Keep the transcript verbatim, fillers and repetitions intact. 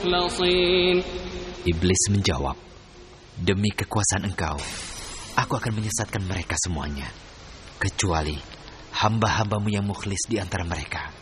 مخلصين. Iblis menjawab, demi kekuasaan engkau, aku akan menyesatkan mereka semuanya, kecuali hamba-hambamu yang mukhlis di antara mereka.